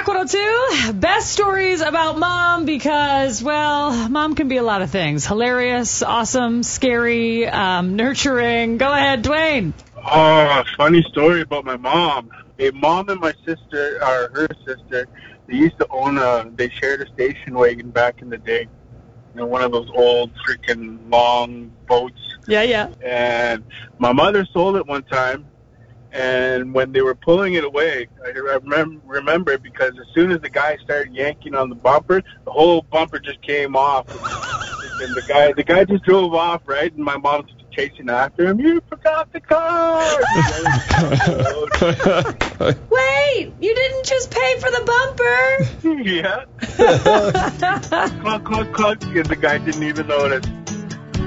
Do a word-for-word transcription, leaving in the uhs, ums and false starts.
Rock one oh two, best stories about mom because, well, mom can be a lot of things. Hilarious, awesome, scary, um, nurturing. Go ahead, Dwayne. Oh, funny story about my mom. A mom and my sister, or her sister, they used to own a, they shared a station wagon back in the day. You know, one of those old freaking long boats. Yeah, yeah. And my mother sold it one time. And when they were pulling it away, I remember, remember because as soon as the guy started yanking on the bumper, the whole bumper just came off. And the guy, the guy just drove off, right? And my mom's chasing after him. You forgot the car. Wait, you didn't just pay for the bumper. Yeah. Cluck, cluck, cluck. And the guy didn't even notice.